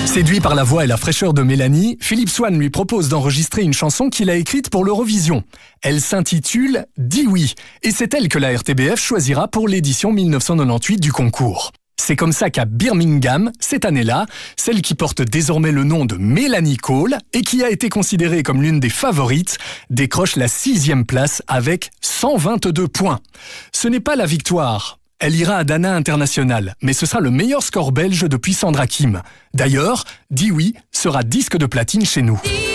Séduit par la voix et la fraîcheur de Mélanie, Philippe Swann lui propose d'enregistrer une chanson qu'il a écrite pour l'Eurovision. Elle s'intitule « Dis oui » et c'est elle que la RTBF choisira pour l'édition 1998 du concours. C'est comme ça qu'à Birmingham, cette année-là, celle qui porte désormais le nom de Mélanie Cole et qui a été considérée comme l'une des favorites, décroche la 6e place avec 122 points. Ce n'est pas la victoire. Elle ira à Dana International, mais ce sera le meilleur score belge depuis Sandra Kim. D'ailleurs, Dis oui sera disque de platine chez nous.